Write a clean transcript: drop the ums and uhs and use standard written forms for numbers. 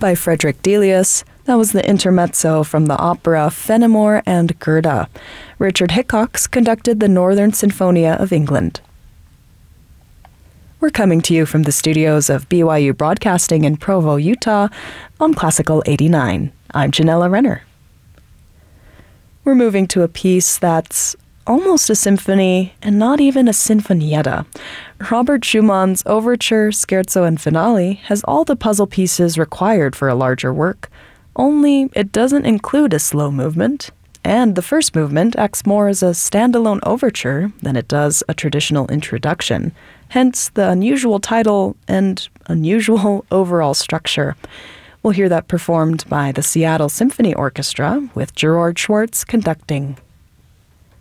by Frederick Delius. That was the intermezzo from the opera Fenimore and Gerda. Richard Hickox conducted the Northern Sinfonia of England. We're coming to you from the studios of BYU Broadcasting in Provo, Utah, on Classical 89. I'm Janella Renner. We're moving to a piece that's almost a symphony and not even a sinfonietta. Robert Schumann's Overture, Scherzo, and Finale has all the puzzle pieces required for a larger work, only it doesn't include a slow movement, and the first movement acts more as a standalone overture than it does a traditional introduction, hence the unusual title and unusual overall structure. We'll hear that performed by the Seattle Symphony Orchestra with Gerard Schwartz conducting.